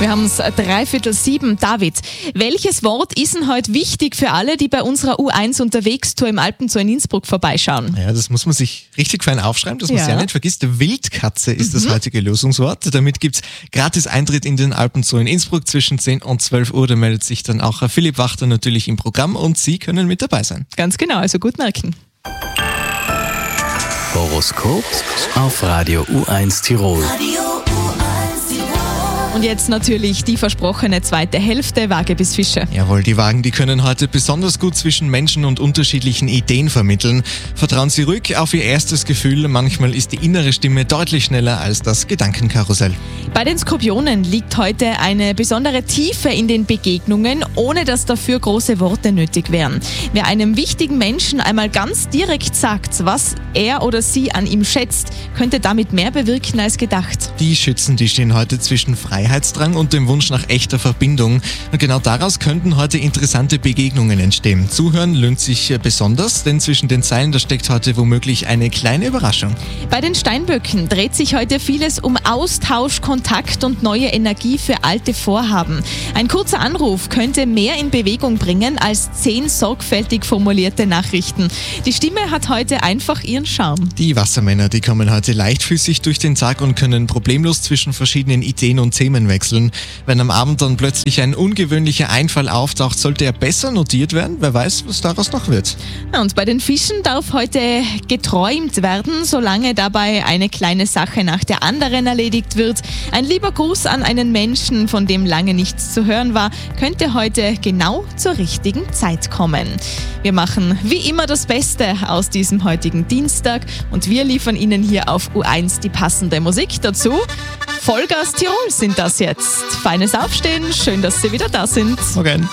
Wir haben es 6:45. David, welches Wort ist denn heute wichtig für alle, die bei unserer U1 Unterwegs-Tour im Alpenzoo in Innsbruck vorbeischauen? Ja, das muss man sich richtig fein aufschreiben, dass man es ja nicht vergisst. Wildkatze ist das heutige Lösungswort. Damit gibt es gratis Eintritt in den Alpenzoo in Innsbruck zwischen 10 und 12 Uhr. Da meldet sich dann auch Philipp Wachter natürlich im Programm und Sie können mit dabei sein. Ganz genau, also gut merken. Horoskop auf Radio U1 Tirol. Und jetzt natürlich die versprochene zweite Hälfte, Waage bis Fische. Jawohl, die Wagen, die können heute besonders gut zwischen Menschen und unterschiedlichen Ideen vermitteln. Vertrauen Sie ruhig auf Ihr erstes Gefühl. Manchmal ist die innere Stimme deutlich schneller als das Gedankenkarussell. Bei den Skorpionen liegt heute eine besondere Tiefe in den Begegnungen, ohne dass dafür große Worte nötig wären. Wer einem wichtigen Menschen einmal ganz direkt sagt, was er oder sie an ihm schätzt, könnte damit mehr bewirken als gedacht. Die Schützen, die stehen heute zwischen Freiheitsdrang und dem Wunsch nach echter Verbindung. Und genau daraus könnten heute interessante Begegnungen entstehen. Zuhören lohnt sich besonders, denn zwischen den Zeilen, da steckt heute womöglich eine kleine Überraschung. Bei den Steinböcken dreht sich heute vieles um Austausch, Kontakt und neue Energie für alte Vorhaben. Ein kurzer Anruf könnte mehr in Bewegung bringen als 10 sorgfältig formulierte Nachrichten. Die Stimme hat heute einfach ihren Charme. Die Wassermänner, die kommen heute leichtfüßig durch den Tag und können problemlos zwischen verschiedenen Ideen und Themen wechseln. Wenn am Abend dann plötzlich ein ungewöhnlicher Einfall auftaucht, sollte er besser notiert werden. Wer weiß, was daraus noch wird. Und bei den Fischen darf heute geträumt werden, solange dabei eine kleine Sache nach der anderen erledigt wird. Ein lieber Gruß an einen Menschen, von dem lange nichts zu hören war, könnte heute genau zur richtigen Zeit kommen. Wir machen wie immer das Beste aus diesem heutigen Dienstag und wir liefern Ihnen hier auf U1 die passende Musik dazu. Vollgas Tirol sind das jetzt. Feines Aufstehen, schön, dass Sie wieder da sind. Okay.